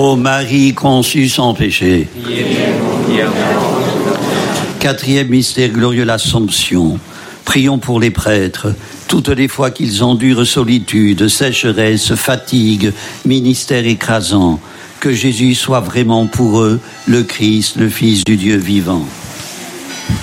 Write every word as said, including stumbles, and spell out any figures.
Ô Marie conçue sans péché. Quatrième mystère glorieux, l'Assomption. Prions pour les prêtres, toutes les fois qu'ils endurent solitude, sécheresse, fatigue, ministère écrasant. Que Jésus soit vraiment pour eux le Christ, le Fils du Dieu vivant.